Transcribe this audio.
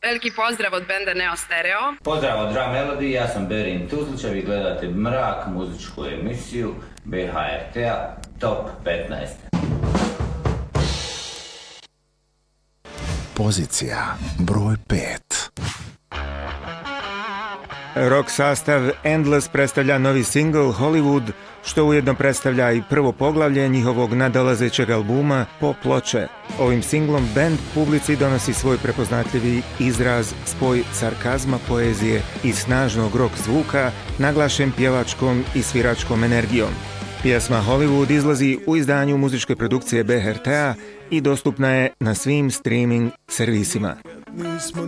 Veliki pozdrav od benda Neo Stereo. Pozdrav od Drum Melody, ja sam Berin Tuzlića, vi gledate Mrak, muzičku emisiju BHRT-a Top 15. Pozicija broj 5. Rock sastav Endless predstavlja novi singl Hollywood, što ujedno predstavlja i prvo poglavlje njihovog nadolazećeg albuma Po ploče. Ovim singlom band publici donosi svoj prepoznatljivi izraz, spoj sarkazma, poezije i snažnog rock zvuka, naglašen pjevačkom i sviračkom energijom. Pjesma Hollywood izlazi u izdanju muzičke produkcije BHRT-a i dostupna je na svim streaming servisima. Nismo